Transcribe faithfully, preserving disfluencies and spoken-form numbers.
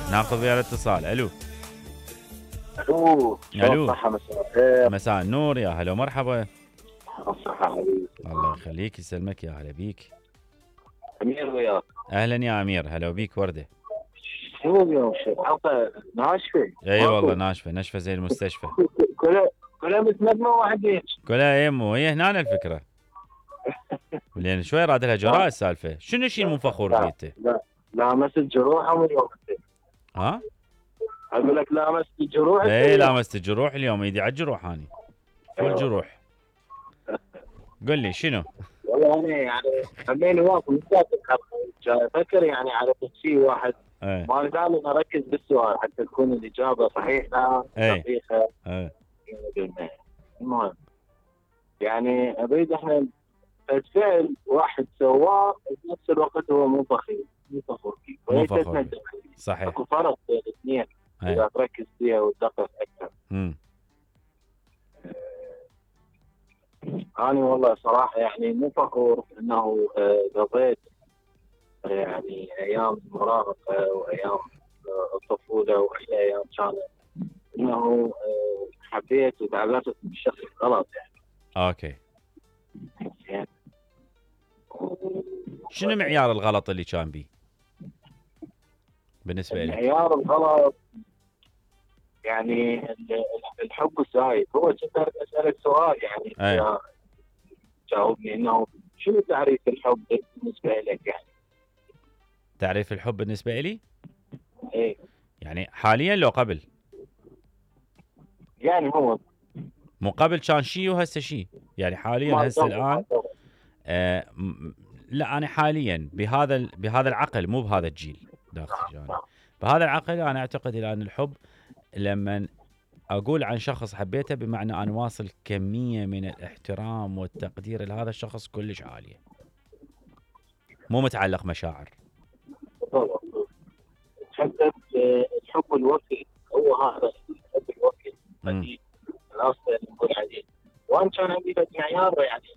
ناخذ ويا الاتصال. الو الو الو صحة مساء الخير. مساء النور، يا هلا ومرحبا. الصحة حبيبي. الله يخليك يسلمك، يا هلا بيك. امير وياك. اهلا يا امير، هلا بيك ورده. شو اليوم شو حلقة ناشفة؟ اي والله ناشفه ناشفه زي المستشفى. كلها كلها متندمة واحد هيك. كلها يمه، هي هنا الفكره. لان شوي راد لها جراء السالفه. شنو الشيء مو فخور لا بيه انت؟ لا لامست جروحهم اليوم. ها؟ اقول لك لامست جروح. اي لامست الجروح اليوم، ايدي على الجروح هاني. فول جروح. قل لي شنو؟ والله انا يعني خليني واقف مستعد الحلقة. جاي افكر يعني على شيء واحد. ايه ما دائما اركز بالسؤال حتى تكون الاجابة صحيحة ايه دقيقة. ايه المهم يعني اريد احنا فعل واحد سواه بنفس الوقت هو مو فخور مو فخور فيه مو فخور بيه. صحيح. اكو فرق بين الاثنين اذا تركز فيها وتدقق اكثر. امم انا والله صراحه يعني مو فخور انه قضيت يعني ايام المراهقه وايام الطفوله واحلى ايام كانت انه حبيت وتعلقت بالشخص غلط يعني. اوكي. يعني شنو معيار الغلط اللي كان بيه بالنسبه لك؟ معيار الغلط يعني الحب الزايد. هو كنت اسالك سؤال يعني أيه. جاوبني انه شنو تعريف الحب بالنسبه لك يعني؟ تعريف الحب بالنسبه لي؟ ايه يعني حاليا لو قبل؟ يعني هو مو قبل كان شيء وهسه شيء، يعني حاليا هسه الان. آه لا انا حاليا بهذا بهذا العقل، مو بهذا الجيل داخل يعني. بهذا العقل انا اعتقد الى ان الحب لما اقول عن شخص حبيته بمعنى انا واصل كميه من الاحترام والتقدير لهذا الشخص كلش عاليه، مو متعلق مشاعر. تحدد الحب الوفي. هو هذا الحب الوفي الذي الناس نقول عليه. وان كان عندي معيار يعني